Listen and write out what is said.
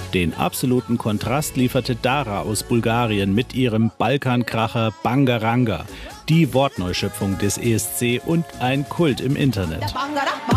Den absoluten Kontrast lieferte Dara aus Bulgarien mit ihrem Balkankracher Bangaranga, die Wortneuschöpfung des ESC und ein Kult im Internet.